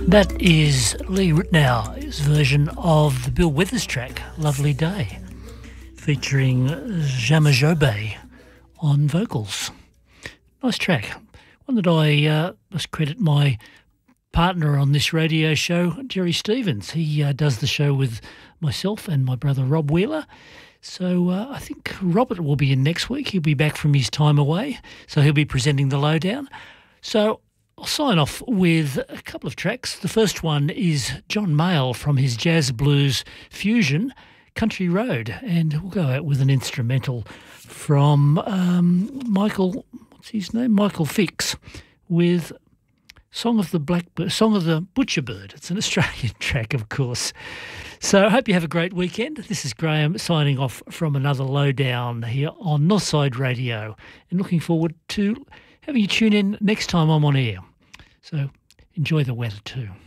That is Lee Ritenour's version of the Bill Withers track, Lovely Day, featuring Jama Jobe on vocals. Nice track. One that I must credit my partner on this radio show, Jerry Stevens. He does the show with myself and my brother Rob Wheeler. So I think Robert will be in next week. He'll be back from his time away, so he'll be presenting the lowdown. So I'll sign off with a couple of tracks. The first one is John Mayall from his jazz blues fusion, Country Road, and we'll go out with an instrumental from Michael Fix with Song of the Butcherbird. It's an Australian track, of course. So I hope you have a great weekend. This is Graham signing off from another lowdown here on Northside Radio, and looking forward to having you tune in next time I'm on air. So enjoy the weather too.